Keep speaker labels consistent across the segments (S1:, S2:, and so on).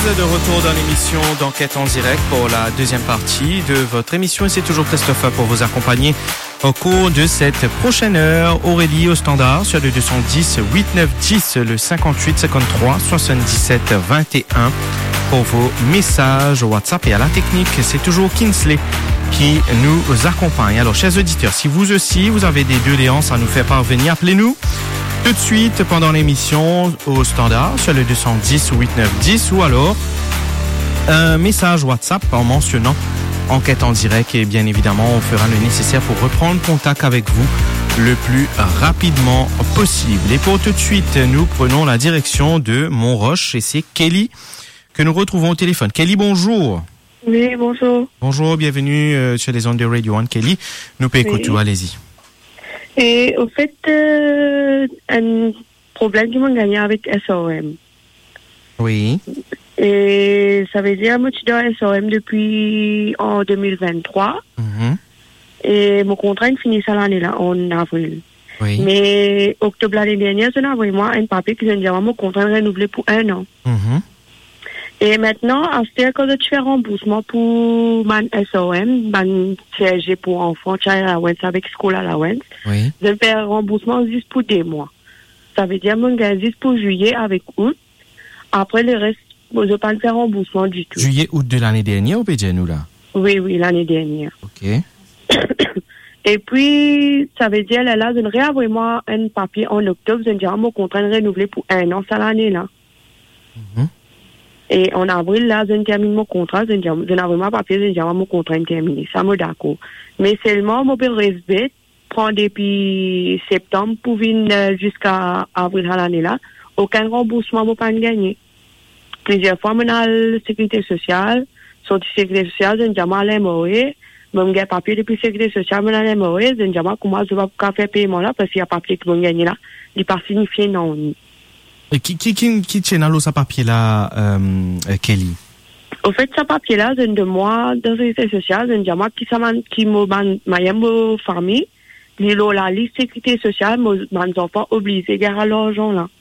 S1: de retour dans l'émission d'Enquête en direct pour la deuxième partie de votre émission. Et c'est toujours Christophe pour vous accompagner au cours de cette prochaine heure. Aurélie au standard sur le 210 8910, le 58 53 77 21 pour vos messages au WhatsApp. Et à la technique, c'est toujours Kinsley qui nous accompagne. Alors, chers auditeurs, si vous aussi, vous avez des doléances à nous faire parvenir, appelez-nous tout de suite pendant l'émission au standard sur le 210 8910 ou alors un message WhatsApp en mentionnant Enquête en direct et bien évidemment on fera le nécessaire pour reprendre contact avec vous le plus rapidement possible. Et pour tout de suite, nous prenons la direction de Montroche et c'est Kelly que nous retrouvons au téléphone. Kelly, bonjour.
S2: Oui, bonjour.
S1: Bonjour, bienvenue sur les ondes de Radio One. Kelly, nous peut écouter, allez-y.
S2: Et au fait, un problème qui m'a gagné avec SOM.
S1: Oui.
S2: Et ça veut dire que je suis dans SOM depuis en 2023.
S1: Mm-hmm.
S2: Et mon contrat finit ça l'année là, en avril.
S1: Oui.
S2: Mais octobre l'année dernière, je envoyé moi un papier qui vient de dire que mon contrat est renouvelé pour 1 an.
S1: Mm-hmm.
S2: Et maintenant, c'est quand je fais remboursement pour mon SOM, mon CSG pour enfants, child allowance avec school allowance,
S1: oui.
S2: je fais remboursement juste pour 2 mois. Ça veut dire que je gagne juste pour juillet avec août. Après le reste, je ne peux pas faire remboursement du tout.
S1: Juillet, août de l'année dernière ou peut nous là?
S2: Oui, l'année dernière.
S1: Ok.
S2: Et puis, ça veut dire, là, je ne réenvoie moi un papier en octobre, je ne dirais mon contrat est renouvelé pour 1 an, ça l'année là.
S1: Mm-hmm.
S2: Et en avril, là, je termine mon contrat, je n'avais pas papier, je dis mon contrat est terminé. Ça me d'accord. Mais seulement, mon père reste prend depuis septembre pour venir jusqu'à avril à l'année là. Aucun remboursement, je pas gagné. Plusieurs fois, je suis à la sécurité sociale. Sorti sécurité sociale, je dis à l'MOE. Je n'ai papier depuis sécurité sociale, je suis à l'MOE. Je dis comment je vais pas faire paiement là, parce qu'il y a papier qui vont gagner là. Il n'est pas signifié non.
S1: Et qui tient dans ce papier-là, Kelly?
S2: Au fait, ce papier-là, c'est de moi, dans la sécurité sociale, c'est de moi qui m'a famille, la liste sécurité sociale, mes enfants obligés de gagner l'argent là.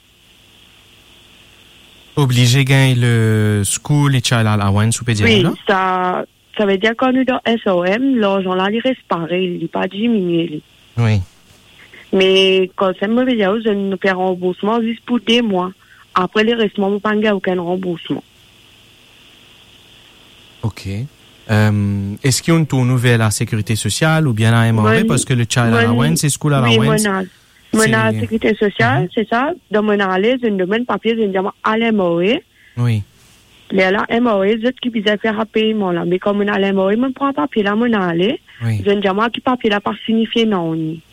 S1: Obligé de gagner le school et child allowance ou peut dire là?
S2: Oui, ça veut dire qu'on est dans SOM, l'argent là, il reste pareil, il n'est pas diminué.
S1: Oui.
S2: Mais quand c'est mauvais, je ne fais remboursement juste pour 2 mois. Après les restements, je ne paye aucun remboursement.
S1: Ok. Est-ce qu'il y a une tour nouvelle à la sécurité sociale ou bien à la MRE parce que le child allowance et school allowance?
S2: Oui, la sécurité sociale, c'est ça. Dans mon analyse, je demande papier, je demande à l'MRE.
S1: Oui.
S2: Là, MRE, je qui bisait faire un paiement là. Mais comme on a l'MRE, je prends un papier là, mon analyse.
S1: Oui.
S2: Je demande qui papier là, pas signifié non.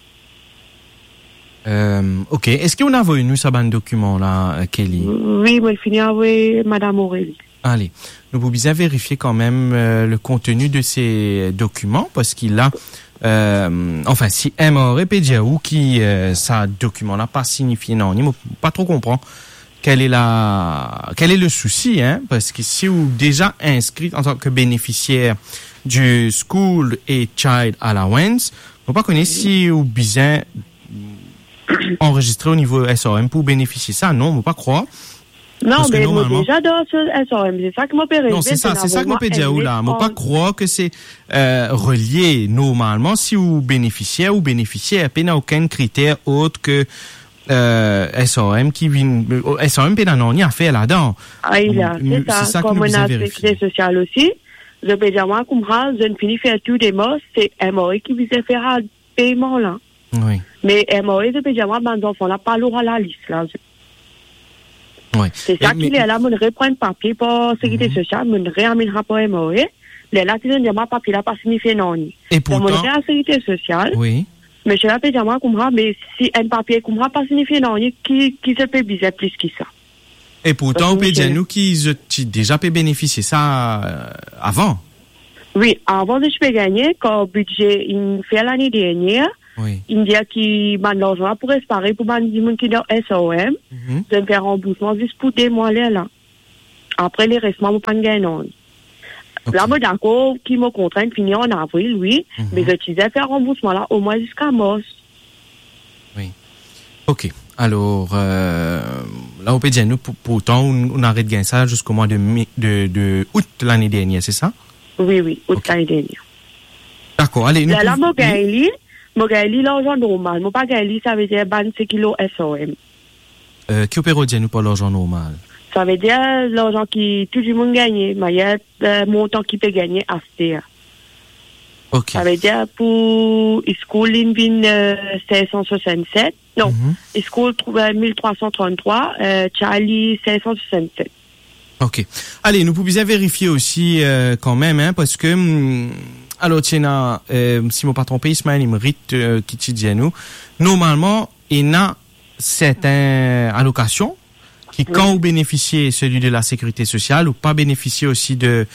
S1: Ok. Est-ce qu'on a envoyé nous ce document là, Kelly?
S2: Oui, je finis avec Madame Aurélie.
S1: Allez, nous pouvons bien vérifier quand même le contenu de ces documents parce qu'il a, enfin, si M aurait pédia ou qui ça document n'a pas signifié non, il pas trop comprend quel est le souci, hein, parce que si vous déjà inscrit en tant que bénéficiaire du School et Child Allowance, vous pas connaître si vous bien enregistré au niveau SOM pour bénéficier ça, non, vous pas croire.
S2: Non, mais normalement... déjà dans ce SOM, c'est ça que m'a permis.
S1: Non, c'est ça que m'a pédia ou là. Moi pas croire que c'est relié normalement si vous bénéficiez ou bénéficiez, il n'y a aucun critère autre que SOM qui vient SOM péda non, il y a fait là-dedans.
S2: Ah, il y a, c'est ça comme on a sécurité sociale aussi. Je peux dire moi comme ça, je ne finis faire tout des mots, c'est MOE qui visait faire un paiement là.
S1: Oui.
S2: Mais MOE, je peux dire moi, mes enfants là pas lourd à la liste là.
S1: Oui.
S2: C'est ça qu'il est là, je reprends un papier pour sécurité sociale, je réamène un rapport MOE. Là, tu dis moi papier là pas signifié non.
S1: Et pourtant.
S2: Je à sécurité sociale.
S1: Oui.
S2: Mais je l'appelle dire moi comme ça, mais si un papier comme ça pas signifié non, qui se peut bizarre plus que ça.
S1: Et pourtant, on peut dire nous qui déjà peut bénéficier ça avant.
S2: Oui, avant de je peux gagner, quand le budget il fait l'année dernière,
S1: oui.
S2: Il me dit qu'il m'a l'argent pour espérer pour m'en dire qui dans SOM, je vais faire remboursement juste pour 2 mois là. Après les restements, je ne pas gagner non. Okay. Là, je d'accord, qui me contraint de finir en avril, oui, mais je disais faire remboursement là au moins jusqu'à mars.
S1: Oui. Ok. Alors, là, on peut dire, nous, pourtant, on arrête de gagner ça jusqu'au mois de août l'année dernière, c'est ça?
S2: Oui, août l'année dernière.
S1: D'accord, allez.
S2: Là, mon gaili, l'argent normal. Mon pas gaili, ça veut dire 26 kilos SOM.
S1: Qui opère dire nous pour l'argent normal?
S2: Ça veut dire l'argent qui tout le monde gagne, mais il y a le montant qui peut gagner à faire.
S1: Ok.
S2: Ça veut dire pour school in 567. Non, school trouve 1333, Charlie 567.
S1: Ok. Allez, nous pouvons bien vérifier aussi quand même, hein, parce que alors tiens, si je ne me pas trompé, Ismaël Imrit qui te dit à nous, normalement, il y a certaines allocations qui, quand vous bénéficiez celui de la sécurité sociale, ou pas bénéficier aussi de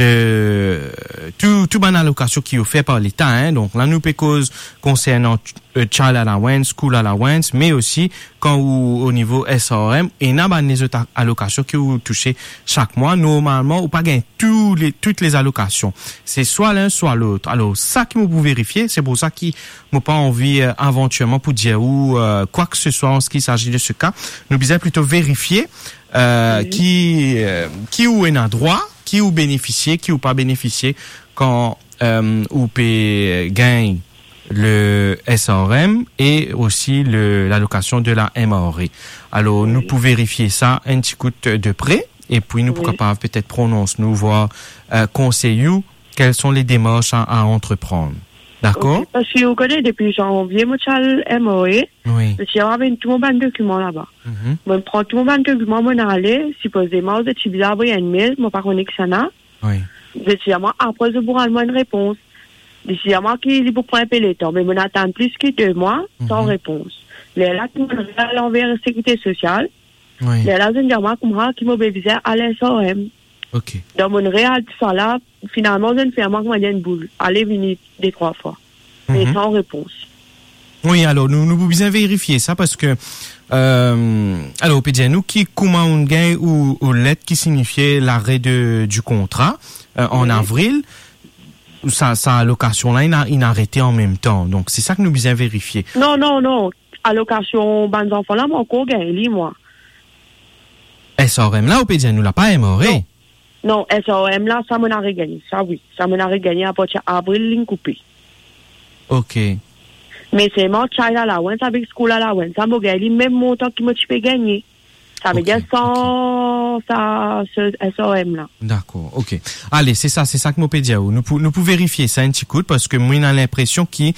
S1: tout bonne allocation qui est offert par l'État, hein. Donc, là, nous, cause concernant child allowance, school allowance, mais aussi quand vous, au niveau SRM, et n'a pas les autres allocations que vous touchez chaque mois. Normalement, ou pas gagner toutes les allocations. C'est soit l'un, soit l'autre. Alors, ça que vous pouvez vérifier, c'est pour ça qu'il n'a pas envie, éventuellement, pour dire ou, quoi que ce soit en ce qui s'agit de ce cas. Nous devons plutôt vérifier, qui ou est un droit, qui ou bénéficier, qui ou pas bénéficier quand, ou peut gagner le SRM et aussi l'allocation de la MRE. Alors, nous pouvons vérifier ça un petit coup de près et puis nous pourquoi pas peut-être prononcer, nous voir, conseiller quelles sont les démarches à entreprendre. D'accord?
S2: Okay. Parce que vous connaissez depuis janvier, moi, j'ai MRE.
S1: Oui.
S2: Parce qu'il y avait tout mon document là-bas. Moi, je prends tout mon document, moi, aller, supposément, je suis bizarre, il y a une mail, moi, par contre, que ça n'a.
S1: Oui.
S2: Je suis après, je pourrai avoir une réponse. Décidément qu'il pour prendre un peu le temps, mais on attend plus que 2 mois sans réponse. Là, tout le monde va l'envers la sécurité sociale.
S1: Oui.
S2: Là, je me qui mobilisait à l'SOM.
S1: Ok.
S2: Dans mon réel, tout ça là, finalement, je ne fais moins que une boule. Allez, venir 2-3 fois. Mais sans réponse.
S1: Oui, alors, nous pouvons bien vérifier ça parce que, alors, on peut dire, nous, comment on gagne ou lettre qui signifiait l'arrêt du contrat, en avril, sa allocation là, il a arrêté en même temps. Donc, c'est ça que nous devons vérifier.
S2: Non. Allocation, ban enfants là, mon encore gagné, moi.
S1: SRM là, on peut dire, nous l'a pas aimé.
S2: Non, SRM là, ça m'en a gagné. Ça, oui. Ça m'en a gagné à partir d'avril, ligne coupée.
S1: Ok.
S2: Mais c'est mon child allowance avec school allowance. Ça m'a gagné même montant qui m'a tu peux gagner. Ça veut dire sans ça, ce SOM là.
S1: D'accord, ok. Allez, c'est ça que moi peux dire. Nous pouvons vérifier ça un petit coup parce que moi, j'ai l'impression qu'il,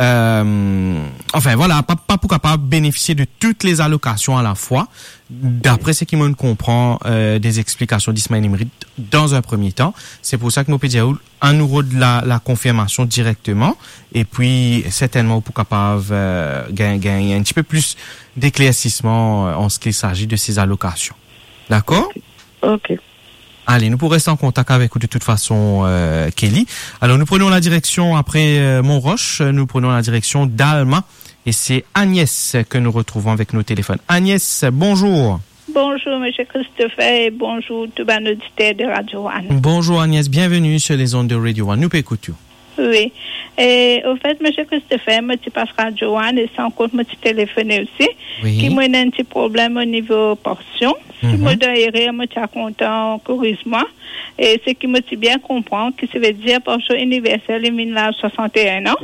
S1: enfin voilà, pas pour capable bénéficier de toutes les allocations à la fois. D'après ce qui me comprend des explications d'Ismaël Imrit dans un premier temps, c'est pour ça que moi peux dire un euro de la confirmation directement et puis certainement pour capable gagner un petit peu plus d'éclaircissement en ce qu'il s'agit de ces allocations. D'accord?
S2: Ok.
S1: Allez, nous pourrons rester en contact avec vous de toute façon, Kelly. Alors, nous prenons la direction après Montroche, nous prenons la direction d'Alma. Et c'est Agnès que nous retrouvons avec nos téléphones. Agnès, bonjour.
S3: Bonjour, M. Christopher, et bonjour, tout le monde auditeur de Radio One.
S1: Bonjour, Agnès, bienvenue sur les ondes de Radio One. Nous écoutons.
S3: Oui. Et au fait, M. Christopher, moi, tu passes Radio One et sans compte, moi, tu téléphones aussi.
S1: Oui.
S3: Qui m'a un petit problème au niveau portion. Si moi, d'ailleurs, moi, tu as content, corrige-moi. Et ce qui me dit bien comprendre, que ça veut dire portion universelle, il y a 61 ans.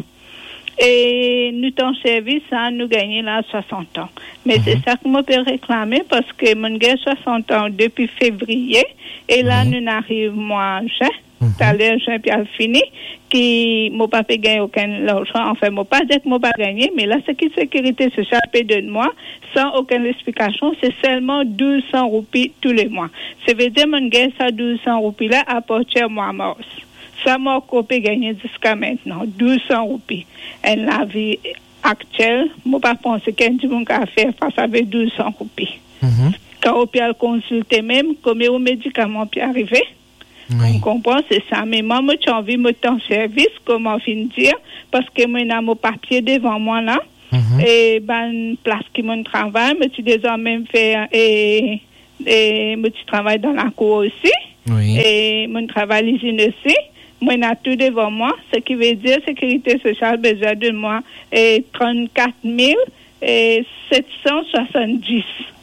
S3: Et nous, ton service, ça, nous gagnons là 60 ans. Mais c'est ça que moi peux réclamer parce que mon gars 60 ans depuis février. Et là, nous arrivons mois juin. T'as l'air juin puis fini. Qui m'a pas fait gagner aucun argent. Enfin, m'a pas dit que m'a pas gagné. Mais là, ce qui est sécurité sociale paie de moi, sans aucune explication, c'est seulement 200 roupies tous les mois. Ça veut dire, mon gars, ça 200 roupies là, à partir mois mars. Ça m'a coupé gagné jusqu'à maintenant, 200 roupies. Et la vie actuelle, moi, pas penser qu'un petit monde a fait face avec 200 roupies. Quand on peut consulter même, combien de médicaments peut arriver. On comprend, c'est ça. Mais moi, j'ai envie de me en service, comment fin dire, parce que moi, j'ai mon papier devant moi là. Et ben, place qui mon travail, mais tu déjà même fait, et moi, tu travailles dans la cour aussi. Et mon travail l'usine aussi. Moi, j'ai tout devant moi, ce qui veut dire sécurité sociale besoin de moi et 34 770.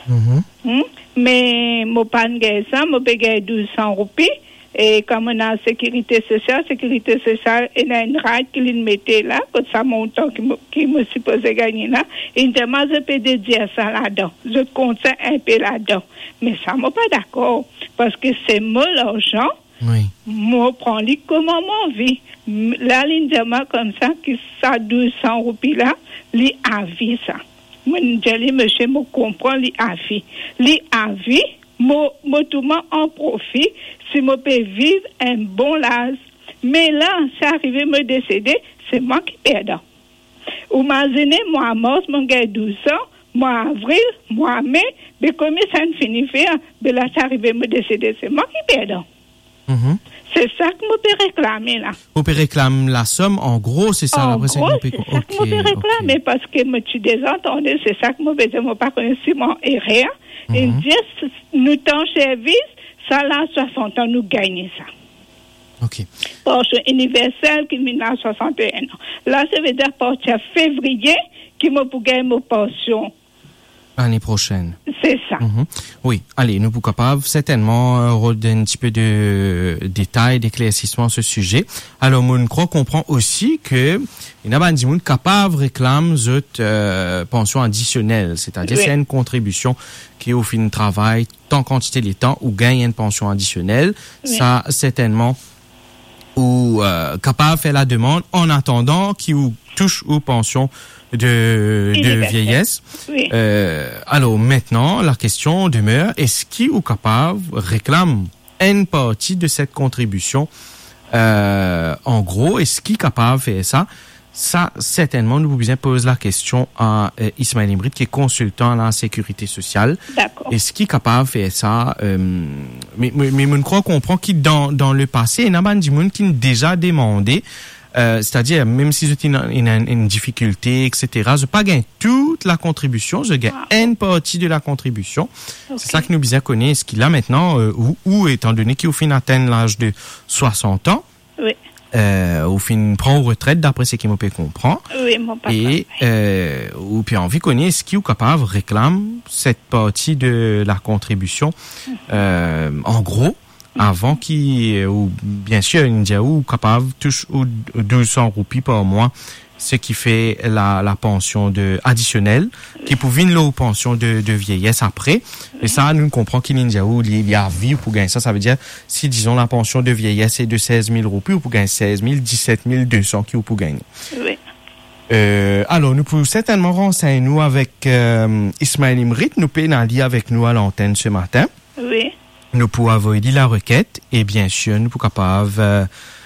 S3: Mais mon pas de ça, mon paye 1200 roupies. Et comme on a sécurité sociale, il y a une règle qu'il mettait là, quand ça montant qui me supposé gagner là. Et moi, je peux dire ça là-dedans. Je compte un peu là-dedans. Mais ça, je suis pas d'accord. Parce que c'est moi l'argent.
S1: Oui.
S3: Moi, prends les comment mon vie. La ligne de moi comme ça, qui ça 200 roupies là, les avis ça. Moi, je dis, monsieur, je comprends les avis. Les avis, moi, tout le monde en profite si je peux vivre un bon âge. Mais là, c'est arrivé me décéder, c'est moi qui perds. Ou imaginez, moi, mort, mon gars 12 ans, moi, avril, moi, mai, mais comme ça ne finit faire, mais là, c'est arrivé me décéder, c'est moi qui perds. C'est ça que je peux réclamer là.
S1: Vous pouvez réclamer la somme, en gros, c'est ça.
S3: En gros, c'est ça que je peux réclamer parce que je suis désentendue, c'est ça que je peux dire, je ne pas connaître si mon erreur. Et dire, nous t'en service, ça là, 60 ans, nous gagnons ça.
S1: OK.
S3: Pension universelle qui mène à 61 ans. Là, ça veut dire partir février, qui m'a pour gagner ma pension.
S1: L'année prochaine.
S3: C'est ça.
S1: Oui. Allez, nous sommes capables certainement d'un petit peu de détails, d'éclaircissement sur ce sujet. Alors, je crois comprend aussi que il y a des gens capables de réclamer cette pension additionnelle, c'est-à-dire c'est une contribution qui au fin de travail, tant quantité les temps, ou gagne une pension additionnelle. Ça, certainement, ou capable de faire la demande en attendant qu'il touche aux pensions de vieillesse.
S3: Oui.
S1: Alors maintenant, la question demeure, est-ce qu'il est capable réclame une partie de cette contribution? En gros, est-ce qu'il est capable de faire ça? Ça, certainement, nous vous pose la question à Ismaël Imrit, qui est consultant à la sécurité sociale.
S3: D'accord.
S1: Est-ce qu'il est capable de faire ça? Mais je crois qu'on comprend qu'il dans le passé, il y a des gens qui ont déjà demandé, c'est-à-dire, même si j'ai une difficulté, etc., je pas gagne toute la contribution, je gagne une partie de la contribution. Okay. C'est ça que nous bien connaissons. Ce qu'il a maintenant, ou étant donné qu'il au fin atteint l'âge de 60 ans,
S3: oui.
S1: Au fin prend retraite d'après ce qu'il me peut comprendre.
S3: Oui, mon papa.
S1: Et, ou puis envie connaît ce qui est capable réclame cette partie de la contribution, en gros, avant qu'il, ou bien sûr, India ou capable touche 200 roupies par mois, ce qui fait la pension additionnelle, qui pouvait une pension de vieillesse après. Et ça, nous comprenons qu'il y a vie pour gagner ça. Ça veut dire, si, disons, la pension de vieillesse est de 16 000 roupies, ou pour gagner 16 000, 17 200 qui ou pour gagner.
S3: Oui.
S1: Alors, nous pouvons certainement renseigner nous avec Ismaël Imrit. Nous pouvons aller avec nous à l'antenne ce matin.
S3: Oui.
S1: Nous pouvons avoir dit la requête et bien sûr, nous pouvons capables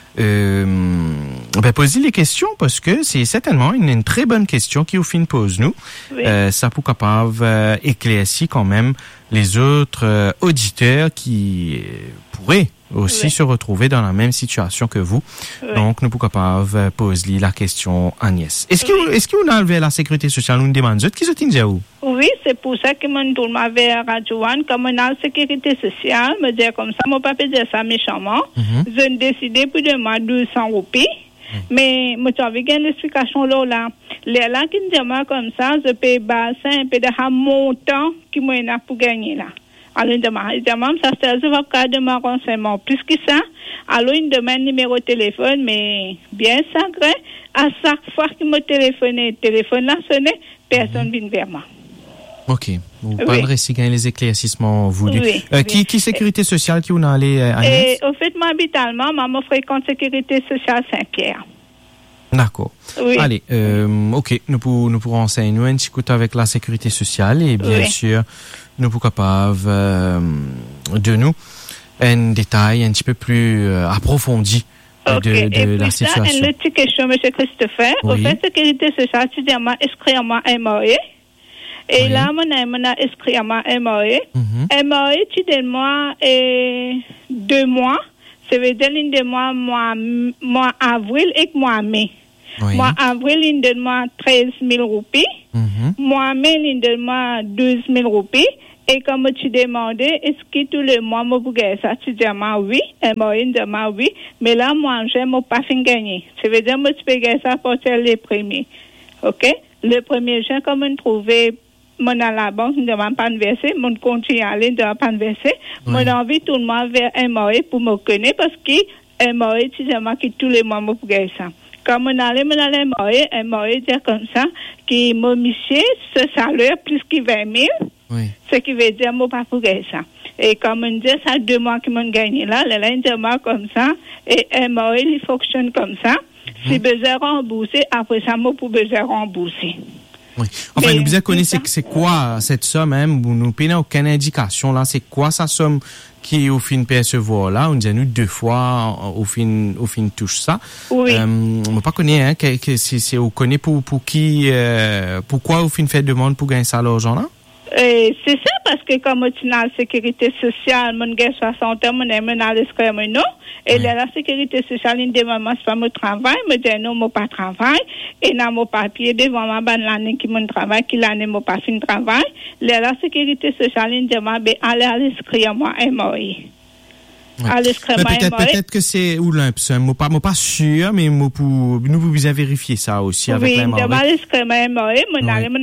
S1: poser les questions parce que c'est certainement une très bonne question qui au fin pose nous. Oui. Ça pour capable éclaircir quand même les autres auditeurs qui pourraient aussi se retrouver dans la même situation que vous. Oui. Donc, nous pouvons capable poser la question Agnès. Est-ce que vous avez la sécurité sociale nous demande qui se tient où?
S3: Oui, c'est pour ça que mon tour m'avait à Radio One, comme on a la sécurité sociale, me dire comme ça, mon papa dit ça méchamment. Je ne décidé plus de moi 200 roupies. Mais moi j'avais une explication là les là qui me dit comme ça, je peux basser un peu de montant qui moi n'a pour gagner là. Alors, il demande, ça c'est le cas de mon renseignement. Plus que ça, alors, il demande numéro de téléphone, mais bien sacré, à chaque fois que mon téléphone là sonnait, personne ne vient vers moi.
S1: OK. Vous parlerez si gagnez les éclaircissements voulus.
S3: Oui.
S1: Qui sécurité sociale qui vous a allé Agnès?
S3: Au fait, moi, habite allemand, maman fréquente sécurité sociale Saint-Pierre.
S1: D'accord.
S3: Oui.
S1: Allez, OK, nous pourrons renseigner nous un petit coup avec la sécurité sociale et bien sûr, nous sommes capables de nous un détail un petit peu plus approfondi de la situation.
S3: Et puis ça, une petite question, M. Christopher. Au fait, sécurité sociale, tu dis à moi, inscris-moi MAE. Et là, mon a inscrit à moi MAE. MAE, tu donnes moi 2 mois. Ça veut dire l'une de moi avril et moi mai. Oui. Moi avril, l'une de moi 13 000 roupies. Moi mai, l'une de moi 12 000 roupies. Et comme tu demandais, est-ce que tout le mois, moi, vous gagnez ça? Tu dis moi oui. Moi, une de moi oui. Mais là, moi, j'aime pas fin gagner. Ça veut dire, moi, tu peux gagner ça pour les premiers. OK? le 1er juin, comme on trouvait, mon à la banque, ne demande pas de verser, mon compte y aller, ne demande pas de verser. Mon envie tout le monde vers un moyen pour me connaître parce que un moyen, c'est moi qui tous les mois me pour ça. Quand on allait un moyen dire comme ça, qui m'a mis ce salaire plus que 20 000, ce qui veut dire moi pas pour ça. Et comme on dit, ça 2 mois que m'ont gagné là, les deux mois comme ça, et un moyen, il fonctionne comme ça. Si besoin rembourser, après ça, moi pour besoin rembourser.
S1: Oui. Enfin, nous besoin connaître c'est quoi cette somme, hein, nous payons aucune indication là, c'est quoi sa somme qui au fin percevoir là, on dit nous 2 fois au fin touche ça.
S3: Oui.
S1: On pas connaît hein que c'est on connaît pour qui pourquoi au fin fait demande pour gagner ça l'argent là.
S3: C'est ça parce que comme on a la sécurité sociale, mon gars 60 ans, mon aime à l'escroc non. Et la sécurité sociale, une demande, c'est pas mon travail, me dit non, mon pas travail. Et dans mon papier, devant ma ban l'année qui mon travail, qui l'année mon pas fin travail. La sécurité sociale, une demande, aller à l'escroc, moi, MOI.
S1: Peut-être que c'est ou l'impsum, moi pas sûr, mais moi pour nous vous avez vérifié ça aussi avec la MOI.
S3: Mon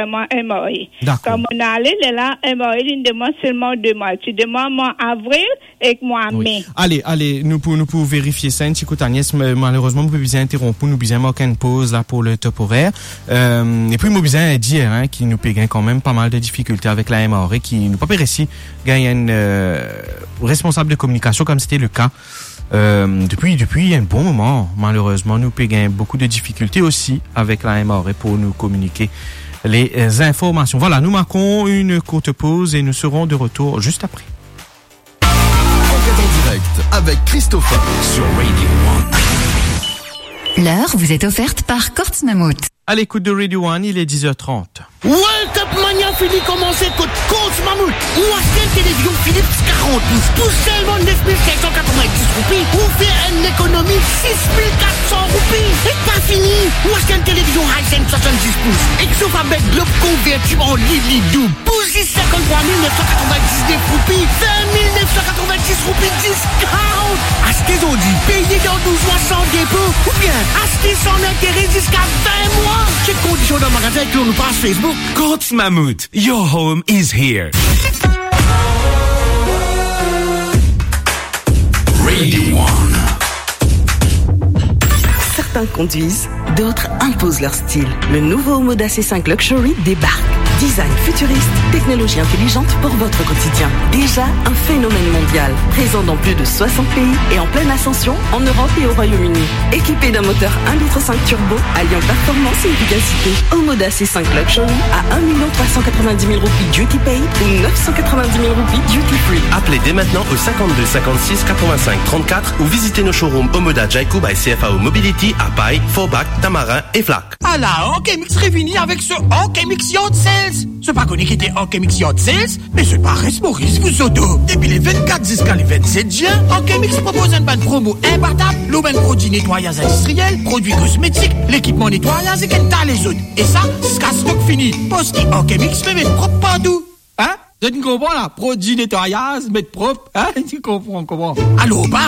S3: comme on allait là MOI une demande seulement 2 mois. Tu demandes moi avril et moi mai.
S1: Allez, nous pouvons vérifier ça. Agnès, malheureusement nous pouvons interrompre, nous besoin marquer une pause là pour le top horaire. Et puis nous besoin dire hein qui nous paye quand même pas mal de difficultés avec la MOI qui nous pas réussi gagner une responsable de communication comme c'était le cas depuis un bon moment. Malheureusement, nous payons beaucoup de difficultés aussi avec la MOI pour nous communiquer les informations. Voilà, nous marquons une courte pause et nous serons de retour juste après.
S4: Enquête en direct avec Christopher sur Radio 1.
S5: L'heure vous est offerte par Kortz Mammut.
S1: À l'écoute de Radio 1, il est 10h30.
S6: World Cup Mania fini commencer contre Kortz Mammut. Ou acheter télévision Philips 40 pouces pour seulement 9 590 roupies. Ou faire une économie 6 400 roupies. Et pas fini. Ou acheter une télévision Hisense 70 pouces. Exofa avec globe convertible en Lili double. Pour 53 999 roupies. 20 990 roupies discount. Achetez Audi. Payez dans 12 mois sans dépôt. Ou bien achetez sans intérêt jusqu'à 20 mois. Check conditions dans le magasin avec nous passe Facebook.
S7: Kortz Mammut, your home is here.
S4: Radio 1.
S8: Certains conduisent, d'autres imposent leur style. Le nouveau Moda C5 Luxury débarque. Design futuriste, technologie intelligente pour votre quotidien. Déjà un phénomène mondial, présent dans plus de 60 pays et en pleine ascension en Europe et au Royaume-Uni. Équipé d'un moteur 1,5 litre turbo alliant performance et efficacité, Moda C5 Luxury à 1 390 000 roupies duty paid ou 990 000 roupies duty free.
S9: Appelez dès maintenant au 52 56 85 34 ou visitez nos showrooms Omoda Jaikou by CFAO Mobility à Paille, Forbach, Tamarin et Flac.
S6: Ah là, Okemix réuni avec ce Okemix Yacht Sales. C'est pas qu'on qui était Okemix Yacht Sales, mais c'est pas Maurice vous auto. Depuis les 24 jusqu'à les 27 juin, Okemix propose une bande promo imbattable, l'eau produit nettoyage industriel, produits cosmétiques, l'équipement nettoyage et qu'elle t'a les autres. Et ça, jusqu'à stock fini. Parce que Okemix peut mettre propre partout. Hein? Je ne comprends là. Produit nettoyage, mettre propre. Hein? Tu comprends comment? Allô,